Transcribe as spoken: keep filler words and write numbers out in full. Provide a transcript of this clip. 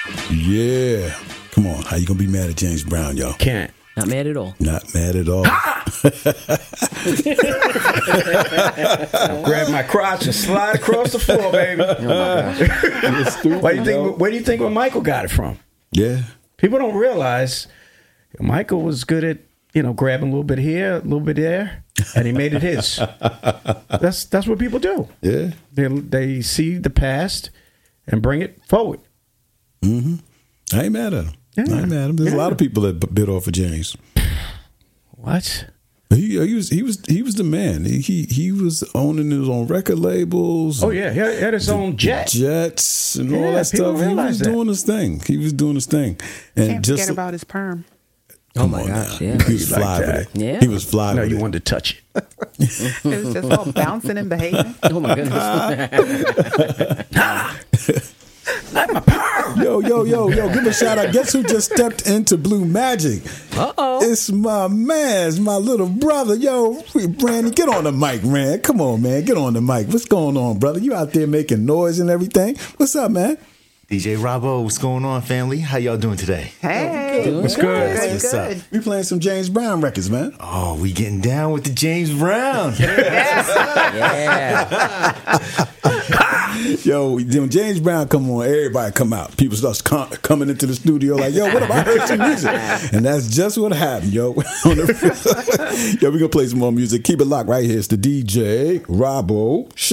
Yeah. Come on. How you going to be mad at James Brown, y'all? Can't. Not mad at all. Not mad at all. Grab my crotch and slide across the floor, baby. Oh my gosh. Stupid, Where do you yo. think? Where do you think where Michael got it from? Yeah. People don't realize Michael was good at, you know, grabbing a little bit here, a little bit there, and he made it his. That's that's what people do. Yeah. They they see the past and bring it forward. Mm-hmm. I ain't mad at him. Yeah. I ain't mad at him. There's Yeah. a lot of people that b- bit off of James. What? He, he was he was he was the man. He he, he was owning his own record labels. Oh yeah, he had, he had his own jet. Jets and Yeah, all that people stuff. He realize was that. doing his thing. He was doing his thing. And Can't just forget about his perm. Oh come my on gosh, now. yeah. He was Like fly with that. it. Yeah. He was fly No, with you it. wanted to touch it. It was just all bouncing and behaving. Oh my goodness. Not my power. Yo, yo, yo, yo, give a shout out. Guess who just stepped into Blue Magic? Uh-oh. It's my man, it's my little brother. Yo, Randy, get on the mic, man. Come on, man. Get on the mic. What's going on, brother? You out there making noise and everything. What's up, man? D J Robbo, what's going on, family? How y'all doing today? Hey, What's good? good, What's up? good. We playing some James Brown records, man. Oh, we getting down with the James Brown. Yeah. Yo, when James Brown come on, everybody come out. People start com- coming into the studio like, yo, what about I heard some music? And that's just what happened, yo. On the- yo, we gonna play some more music. Keep it locked right here. It's the D J Robbo Show.